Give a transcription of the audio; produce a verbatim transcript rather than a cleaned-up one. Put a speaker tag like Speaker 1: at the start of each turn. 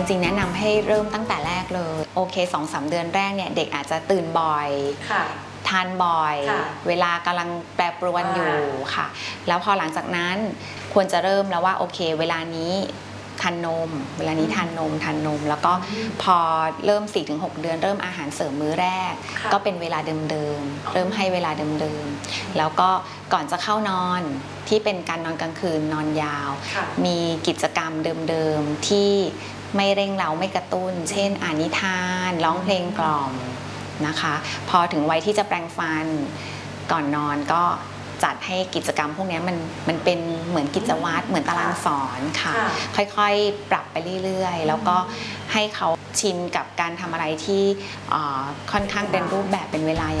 Speaker 1: ริงๆแนะนำให้เริ่มตั้งแต่แรกเลยโอเค สองสาม เดือนแรกเนี่ยเด็กอาจจะตื่นบ่อยทานบ่อยเวลากำลังแปรปรวนอยู่ค่ะแล้วพอหลังจากนั้นควรจะเริ่มแล้วว่าโอเคเวลานี้ทานนมเวลานี้ทานนมทานนมแล้วก็พอเริ่ม สี่ถึงหก เดือนเริ่มอาหารเสริมมื้อแรกก็เป็นเวลาเดิมๆเริ่มให้เวลาเดิมๆแล้วก็ก่อนจะเข้านอนที่เป็นการนอนกลางคืนนอนยาวมีกิจกรรมเดิมๆที่ไม่เร่งเร้าไม่กระตุ้นเช่นอ่านนิทานร้องเพลงกล่อมนะคะพอถึงวัยที่จะแปรงฟันก่อนนอนก็จัดให้กิจกรรมพวกนี้มันมันเป็นเหมือนกิจวัตรเหมือนตารางสอนค่ะค่อยๆปรับไปเรื่อยๆแล้วก็ให้เขาชินกับการทำอะไรที่ค่อนข้างเป็นรูปแบบเป็นเวลา